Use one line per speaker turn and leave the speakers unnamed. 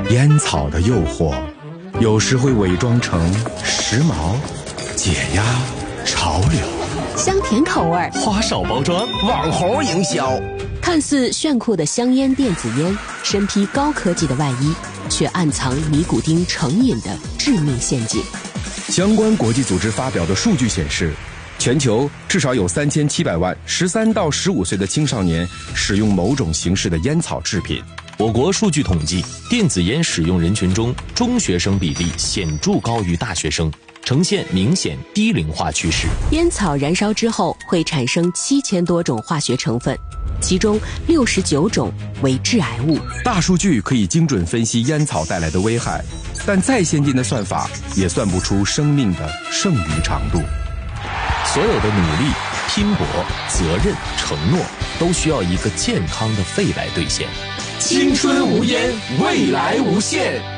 烟草的诱惑，有时会伪装成时髦、解压、潮流，
香甜口味，
花哨包装，网红营销。
看似炫酷的香烟电子烟，身披高科技的外衣，却暗藏尼古丁成瘾的致命陷阱。
相关国际组织发表的数据显示，全球至少有3700万13到15岁的青少年使用某种形式的烟草制品。
我国数据统计，电子烟使用人群中，中学生比例显著高于大学生，呈现明显低龄化趋势。
烟草燃烧之后会产生7000多种化学成分，其中69种为致癌物。
大数据可以精准分析烟草带来的危害，但再先进的算法也算不出生命的剩余长度。
所有的努力、拼搏、责任、承诺，都需要一个健康的肺来兑现。
青春无烟，未来无限。